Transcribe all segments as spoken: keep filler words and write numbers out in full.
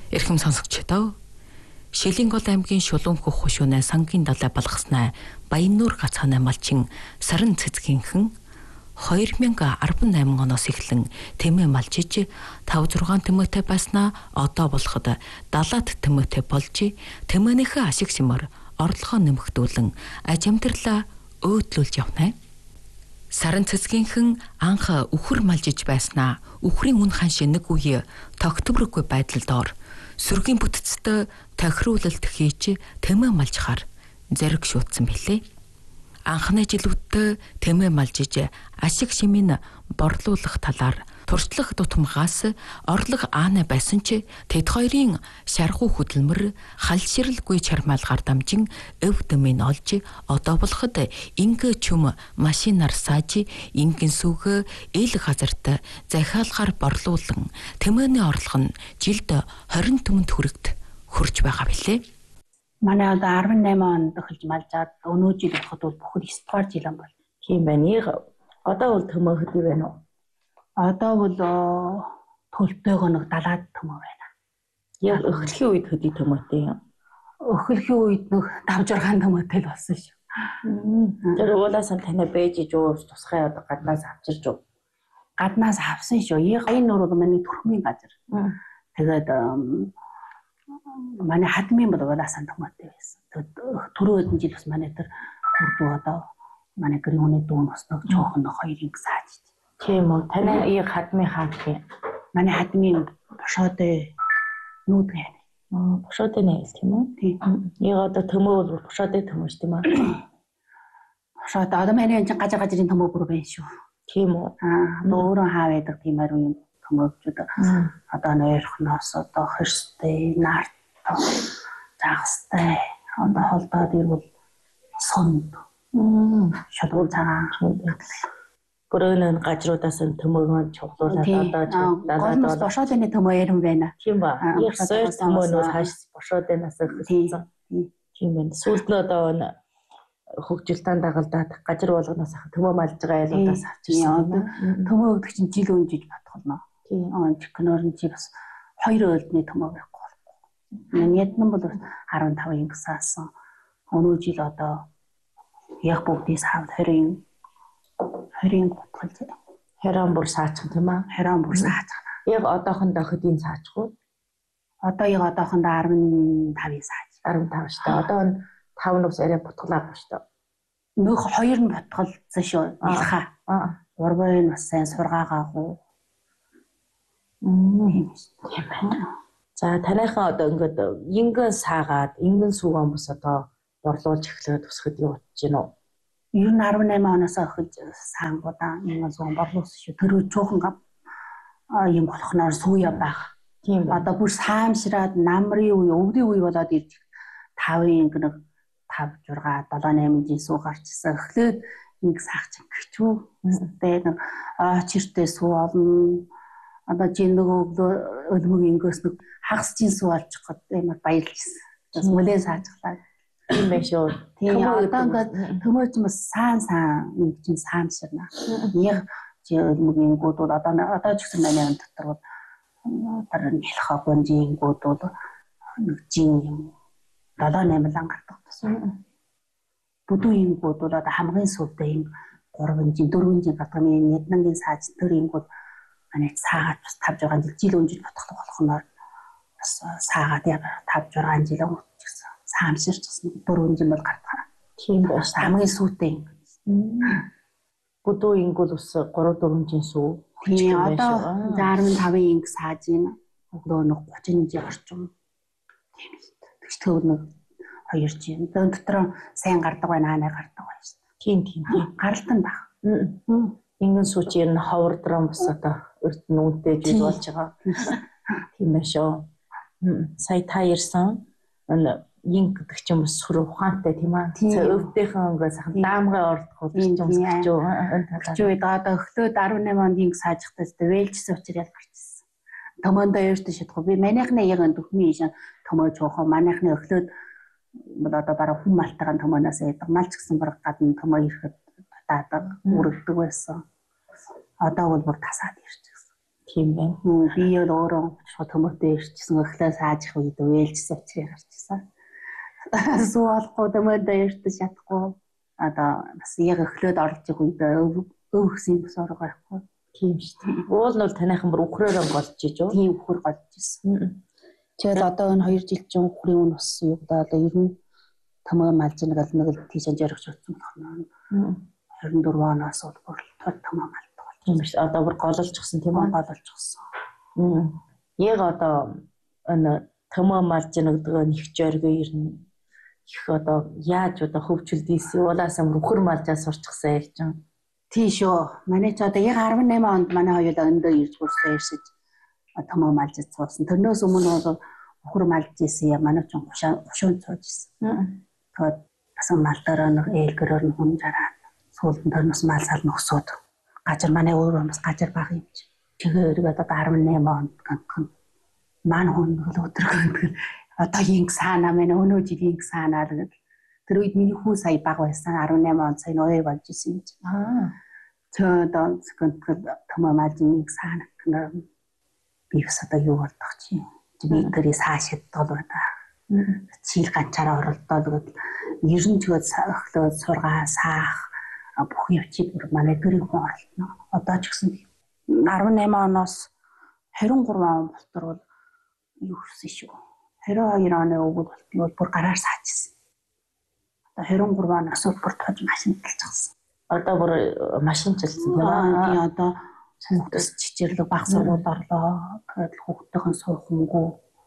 Эрхэм сонсогчдоо Шилэнгол аймгийн Шулуунхөх хушуунай сангийн далай балгаснаа Баяннуур гацханай малчин саран цэцгийнхэн хоёр мянга арван найман оноос эхлэн тэмээ малчиж тав зургаан тэмээтэй байснаа одоо болоход далаад тэмээтэй болж тэмээнийхээ ашиг симэр орлогоо нэмэгдүүлэн аж амьдралаа өөдлүүлж явна. Саран цэцгийнхэн анх үхэр малжиж байснаа үхрийн үн ханш нэг үе тогтворгүй байдалд ор сүргийн бүтцтэй тохируулалт хийж тэмээ малжихаар зэрэг шуудсан билээ. Анхны жилүүддээ тэмээ малжиж ашиг шимийн борлуулах талаар туршлах дутмагаас орлого аана байсан ч тэд хоёрын шархуу хөдөлмөр халширлгүй чармаалгаар дамжин өв дэмийн олж одоо болоход ингээ чүм машинаар сааж ингийн сүг ил газарт захиалгаар борлуулан тэмээний орлого нь жилд хорин түмэнд хүрээгт хүрч байгаа билээ. Манай одоо арван найман онд эхэлж малжаад өнөө жил болоход бол бүхэл девять дугаар жил юм бол. Тийм байна. Одоо бол тэмээ хөдөө байна уу? Одоо бол төлтөөгөө нэг далаад тэмээ байна. Яг эхлэхийн үед хөдөө тэмээтэй юм. Эхлэхийн үед нэг давж ургаан тэмээтэй л болсон шүү. Тэр уулаас нь танай бэж ижүү тусгай одоо гаднаас авчирч уу? Гаднаас авсан шүү. Баян нуур бол миний төрхмийн газар. Тэгээд манай хадмын бол уулаас нь тэмээтэй байсан. Түрүү хэдэн жил бас манай тэр хурдуу одоо манай гэрийн хүний дүүн бас нэг жоохон хоёрыг сааж. Тийм үү. Танай ийг хадмын хаан гэх юм. Манай хадмын бошоотой нүүд гэх юм. Бошоотой нээс тийм үү? Тийм. Ийг одоо төмөө бол бошоотой төмөө шүү тийм үү? Бошоотой одоо манай энэ гажир гажирын төмөө бүр байна шүү. Тийм үү? Аа, өөрөө хаа байдаг тиймэр юм төмөөчүүд. Одоо нойрхноос одоо хэрстэй, нарт, загастай, одоо холдоод ирвэл сонд. Шатуу цагаан. Бүрэн гажруудаас нь төмөөгөө чухлуулаад одоо далаад бошоодны төмөө ярим байна. Тийм ба. Яг сойр төмөө нь хаш бошооднаас эхэлсэн. Тийм байна. Сүүлд нь одоо хөгжилтөнд дагалдаад гажир болгоноос төмөө малж байгаа айлуудаас авчирсан. Төмөө өгдөг чинь жил өнжиж батгална. Тийм. Чинкноор нь чи бас хоёр ойлдны төмөө байхгүй болохгүй. Яднан бол арван таван ингсаасан. Өнөө жил одоо яг бүгдээс хавд хоёрын хоёрын гутгалж хорон бүр саачих тийм аа. Хорон бүр саачих. Яг одоохондоо хөдийн саачих уу? Одоо яг одоохондоо арван тавын сааж. арван тав шүү дээ. Одоо нь тав нь бас арай бутгалаагүй шүү дээ. Нөх хоёр нь бутгалцсан шүү. Илхаа. Аа. Урбын бас сайн сургаагаагүй. Мм. Тийм байна. За танайхан одоо ингээд ингэн саагаад ингэн сүгэн бас одоо борлуулж эхлээд тусахд юу бодож байна уу? Ер нь арван найман оноос эхэлж саангуудаа ингэ зүүн борлуулсан шүү. Тэр чуухан юм болохноор сүүя байх. Тийм. Одоо бүр саамшраад намрын үе, өвдгийн үе болоод ирж тавын ингэ нэг тав зурга долоо найман жин сүү гарчсан. Эхлээд ингэ саах чинь гэчүү. Тэгээд нэг очиртэй сүү олно. Одоо жин нөгөө өлмөг ингээс нэг хагас жин сүү олчих гээд юм баярлжсэн. Бас мөлөө саажглаа. Тийм байх шүү. Тийм одоо ингээд төмөөч юм саан саан нэг чинь саамширна. Яг чи өлмөгийн гууд бол одоо одоо ч гэсэн манай дотор бол тэр нэлхаа гонжингууд бол нэг жин юм долоо найман гардаг гэсэн. Бүдүүн ингууд бол одоо хамгийн сүлдээ юм гурван жин дөрвөн жин гардаг юм яднангийн сааж тэр ингууд манай саагаад бас тавж байгаа жил өнжиж бодох болохноор бас саагаад яг тавж байгаа жил өнгөрчихсөн. Саамширчсан дөрвөн жил бол гардаг. Тийм бас хамгийн сүүтэй. Бүдүү ингүүл ус гурав дөрвөн жин сүү. Тийм одоо арван тавын инг сааж ийн. Өглөө нэг гучин жин орчим. Тийм л. Тэгч төв нэг хоёр жин. Өн дотор сайн гардаг байна, аанаа гардаг байна шүү дээ. Тийм тийм тийм. Гаралтан баг. Ингэн сүүч ер нь ховрдрон бас одоо өрт нүнтэй жил болж байгаа. Тийм байх шүү. Сая та ирсэн. Инг гэдэг чинь бас сүр ухаантай тийм аа. Өвдийнхэн ингээ сайхан даамгай ордох бол ч юм гэж юу. Чүүд одоо өглөө арван найман онд инг саажихтаа вэлжсэн учраас ялгарчсан. Томондоо eerдэ шатах. Би манайхны яг дөхмийн шин томоо жоохоо манайхны өглөөд бол одоо бараг хүн малтайгаан томооноос яадаг. Малч гэсэн бараг гадна томоо ирэхэд татаад үргэлдэг байсан. Одоо бол бүр тасаад ирчихсэн. Тийм байна. Би яг өөрөө шууд төмөртэй ирчихсэн өглөө саажих үед уйлжсэн учраас гарчихсан. Суу олохгүй төмөртэй ирдэж чадахгүй. Одоо бас яг өглөөд орж ирэх үед өвгсөн босоор гарахгүй. Тийм шүү дээ. Уул нь бол танайхан бүр үхрээр голж иж юу? Тийм үхэр голж ирсэн. Тэгээд одоо энэ хоёр жил чинь үхрийн үн бас юу гэдэг одоо ер нь төмөр малж нэг л нэг л тийш жаргаж утсан байна. двадцать четыре оноос бүр төмөр малдаг болж тийм шүү. Одоо бүр гололжчихсан тийм үү? Гололжчихсан. Яг одоо энэ төмөр малж нэгдэг нэг жоргоо ер нь их одоо яаж одоо хөвчлдийсэн улаас амир үхэр малжаа сурчсан яг чинь. Тийм шүү. Манай ч одоо яг арван найман онд манай хоёулаа өндөө ирж бүрсээ ирсэж төмөр малж цуусан. Тэрнээс өмнө бол үхэр малж ийсэн яа манай ч гушуун цууж ийсэн. Тэгээд басан малдаараа нэг ээлгэрээр нь хүн жараад сүүлд тэрнээс мал сал нөхсөд гажир манай өөрөө бас гажир баг юм чи. Тэгэхээр одоо арван найман онд гэнхэн маань хүн өдрөг одоо инг саана мэн өнөө жил инг саанаа гэдэг. Тэр үед миний хүү сая баг байсан арван найман онд сая нөө болж исэн юм чи. Аа. Тэгээд одоо секунд төмөр малж инг саана гэнэ би бас одоо юу болдох чи. Би тэрийг хаашид бол байна. Чил ганчаараа оролдоод ер нь тэгээд өглөө сургаа саах бүх явцыг манай гэрийн хүн оролдоно. Одоо ч гэсэн арван найман оноос двадцать три он болтор бол юу гэсэн шүү. двадцать two оны өгд бол бүр гараар саажсэн. Одоо двадцать три оноос бүр тож машин талчихсан. Одоо бүр машин чилсэн тийм аа. Тийм одоо хүүхдээс чичэрлэг баг сургууль орлоо. Тэгээд хүүхдийн суухангүй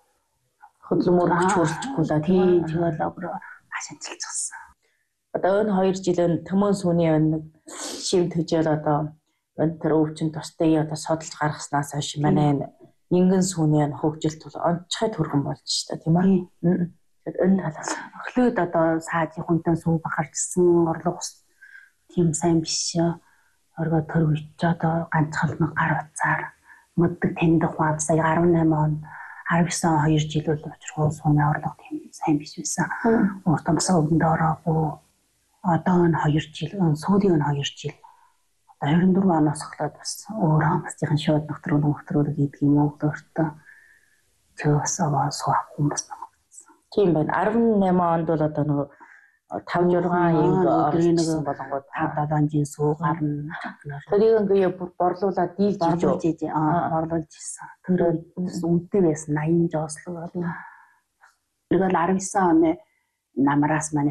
хөдөлмөр хүч хурцгүй л тийм тэгээд бүр машин чилчихсан. Одоо энэ хоёр жилийн төмөн сүүний нэг шив төжөөл одоо энэ төр өвчин тустай одоо судалж гаргаснаас хойш манай ингэн сүүний хөгжилт бол онцгой төргөн болж штэ тийм ээ. Тэгэхээр энэ талаас өглөөд одоо саажийн хүнтэй сүү бахарчсан орлого тийм сайн биш. Оргоо төрвч одоо ганцхан гар утсаар мөддөг тэндэх хаа сая арван найман он десять он хоёр жил бол учрах сууны орлого тийм сайн биш байсан. Уртамсаа өвдөнд ороогүй. Одоо энэ хоёр жил сүүлийн энэ хоёр жил одоо двадцать четыре оноос эхлээд бас өөрөө хамтын шууд нөхтрөл нөхтрөл гэдэг юм уу өөртөө чөөс аваа суухгүй бас намайгсан. Тийм байна. арван найман онд бол одоо нөгөө five six юм орсон болонгууд хадаад жин суу гарна. Тэрийг ингээ борлуулаад дийлж жиж аа борлуулж ирсэн. Тэр үнэтэй байсан eighty жоослог бол. Тэгэл ninety nine оны намраас манай